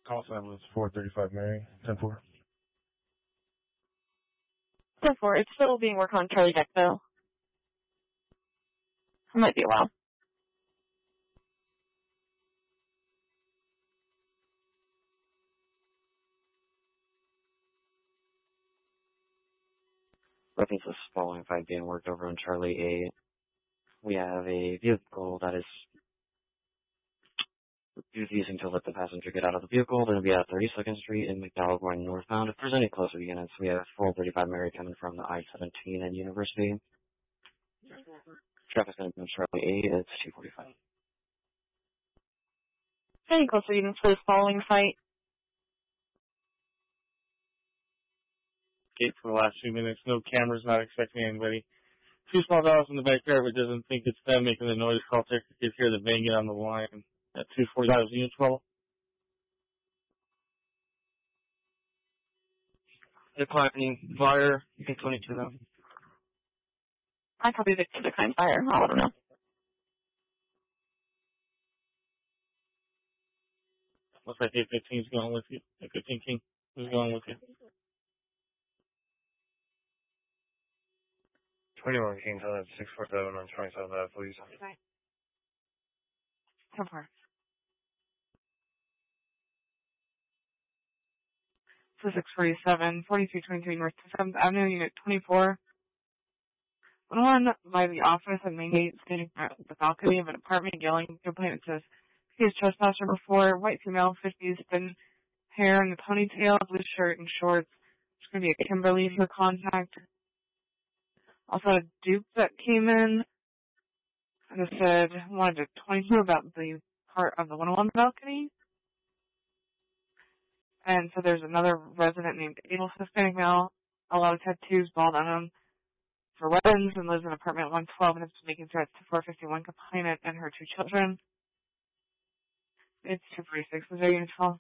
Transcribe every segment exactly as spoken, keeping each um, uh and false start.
Call sign was four thirty-five Mary, ten four. ten four, it's still being worked on Charlie Deck, though. It might be a while. Weapons list following five being worked over on Charlie eight. We have a vehicle that is refusing to let the passenger get out of the vehicle. They'll be at thirty-second Street in McDowell going northbound. If there's any closer units, we have four thirty-five Mary coming from the I seventeen and University. Traffic's going to be on Charlie eight. It's two forty-five. Any closer units for this following fight? Gate for the last few minutes. No cameras, not expecting anybody. Two small dogs in the backyard, but doesn't think it's them making the noise. Call check to hear the banging on the line at two forty-five. Unit twelve. Declining fire. You can twenty-two though. I copy the decline fire. I'll let them know. Looks like eight fifteen's going with you. eight fifteen King is going with you. twenty-one King, tell that six four seven on twenty-seven, please. Okay. ten four. So six forty-seven, forty-two twenty-three North seventh Avenue, Unit twenty-four. One by the office at Main Gate, standing at the balcony of an apartment, yelling. Complainant says, he has trespasser before. White female, fifties, thin hair in the ponytail, blue shirt and shorts. It's going to be a Kimberly for contact. Also a dupe that came in and it said, wanted to twenty-two about the part of the one oh one balcony. And so there's another resident named Adel, Hispanic male, a lot of tattoos, bald on him, for weapons, and lives in apartment one twelve and is making threats to four fifty-one complainant and her two children. It's two forty-six. Was there unit twelve?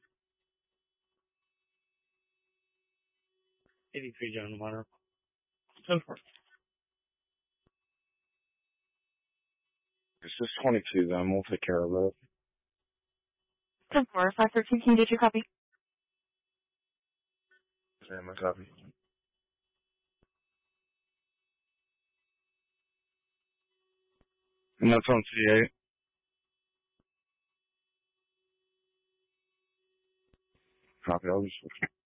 eighty-three John Water. ten four. It's just twenty-two, then we'll take care of that. ten four, five thirteen, can you get your copy? Yeah, my copy. And that's on C eight. Copy, I'll just